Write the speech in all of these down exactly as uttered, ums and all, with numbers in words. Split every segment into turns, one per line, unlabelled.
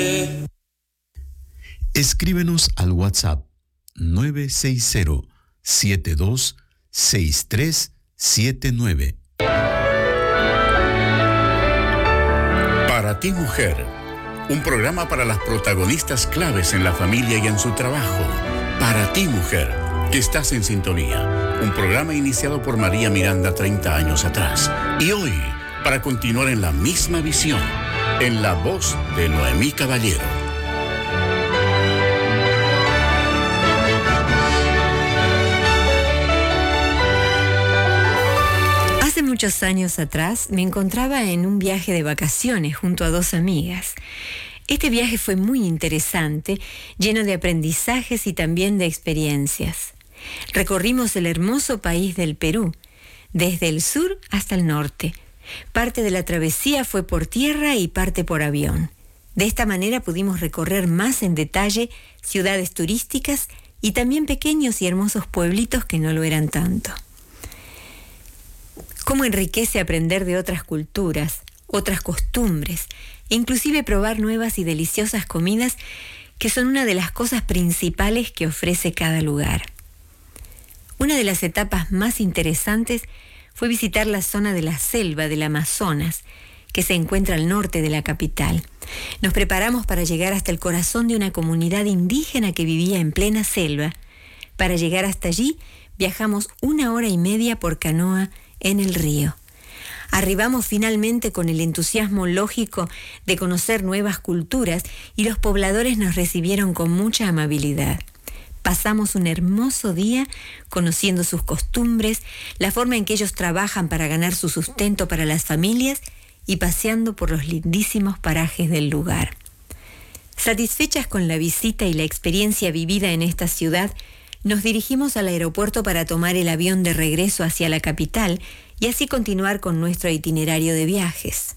Escríbenos al WhatsApp nueve seis cero, siete dos seis tres siete nueve.
Para ti, mujer, un programa para las protagonistas claves en la familia y en su trabajo. Para ti, mujer, que estás en sintonía. Un programa iniciado por María Miranda treinta años atrás. Y hoy, para continuar en la misma visión, en la voz de Noemí Caballero.
Hace muchos años atrás me encontraba en un viaje de vacaciones junto a dos amigas. Este viaje fue muy interesante, lleno de aprendizajes y también de experiencias. Recorrimos el hermoso país del Perú, desde el sur hasta el norte. Parte de la travesía fue por tierra y parte por avión. De esta manera pudimos recorrer más en detalle ciudades turísticas y también pequeños y hermosos pueblitos que no lo eran tanto. Cómo enriquece aprender de otras culturas, otras costumbres, e inclusive probar nuevas y deliciosas comidas que son una de las cosas principales que ofrece cada lugar. Una de las etapas más interesantes fue visitar la zona de la selva del Amazonas, que se encuentra al norte de la capital. Nos preparamos para llegar hasta el corazón de una comunidad indígena que vivía en plena selva. Para llegar hasta allí, viajamos una hora y media por canoa en el río. Arribamos finalmente con el entusiasmo lógico de conocer nuevas culturas y los pobladores nos recibieron con mucha amabilidad. Pasamos un hermoso día conociendo sus costumbres, la forma en que ellos trabajan para ganar su sustento para las familias y paseando por los lindísimos parajes del lugar. Satisfechas con la visita y la experiencia vivida en esta ciudad, nos dirigimos al aeropuerto para tomar el avión de regreso hacia la capital y así continuar con nuestro itinerario de viajes.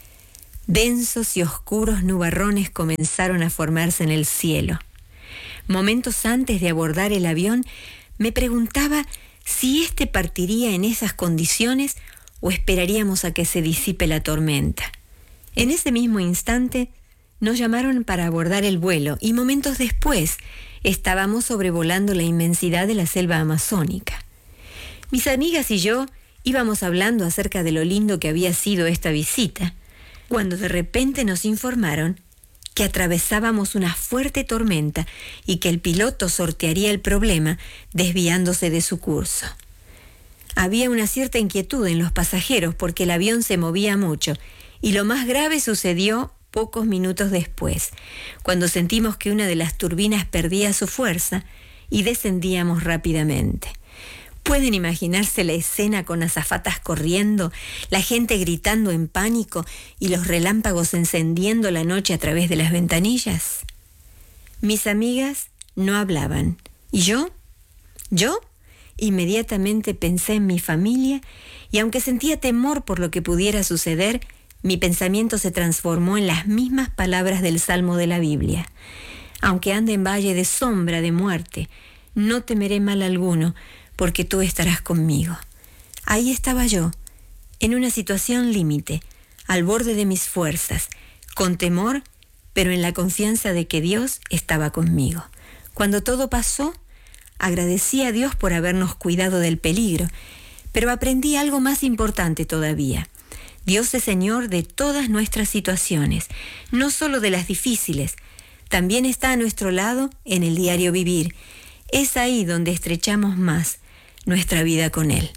Densos y oscuros nubarrones comenzaron a formarse en el cielo. Momentos antes de abordar el avión, me preguntaba si éste partiría en esas condiciones o esperaríamos a que se disipe la tormenta. En ese mismo instante, nos llamaron para abordar el vuelo y momentos después estábamos sobrevolando la inmensidad de la selva amazónica. Mis amigas y yo íbamos hablando acerca de lo lindo que había sido esta visita, cuando de repente nos informaron que atravesábamos una fuerte tormenta y que el piloto sortearía el problema desviándose de su curso. Había una cierta inquietud en los pasajeros porque el avión se movía mucho y lo más grave sucedió pocos minutos después, cuando sentimos que una de las turbinas perdía su fuerza y descendíamos rápidamente. ¿Pueden imaginarse la escena con azafatas corriendo, la gente gritando en pánico y los relámpagos encendiendo la noche a través de las ventanillas? Mis amigas no hablaban. ¿Y yo? ¿Yo? Inmediatamente pensé en mi familia y aunque sentía temor por lo que pudiera suceder, mi pensamiento se transformó en las mismas palabras del Salmo de la Biblia. Aunque ande en valle de sombra de muerte, no temeré mal alguno, porque tú estarás conmigo. Ahí estaba yo, en una situación límite, al borde de mis fuerzas, con temor, pero en la confianza de que Dios estaba conmigo. Cuando todo pasó, agradecí a Dios por habernos cuidado del peligro, pero aprendí algo más importante todavía. Dios es Señor de todas nuestras situaciones, no solo de las difíciles, también está a nuestro lado en el diario vivir. Es ahí donde estrechamos más nuestra vida con Él.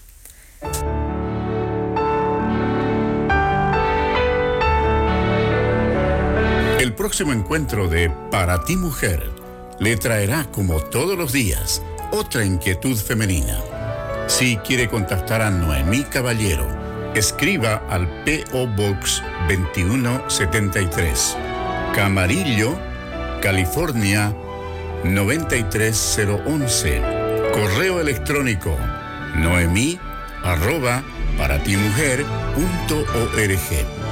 El próximo encuentro de Para ti, mujer le traerá, como todos los días, otra inquietud femenina. Si quiere contactar a Noemí Caballero, escriba al P O Box veintiuno setenta y tres, Camarillo, California noventa y tres cero once. Correo electrónico noemí arroba paratimujer punto org.